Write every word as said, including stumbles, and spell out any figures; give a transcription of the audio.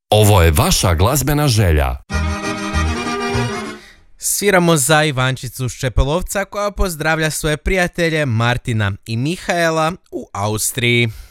Ovo je vaša glazbena želja. Sviramo za Ivančicu Ščepelovca koja pozdravlja svoje prijatelje Martina i Mihaela u Austriji.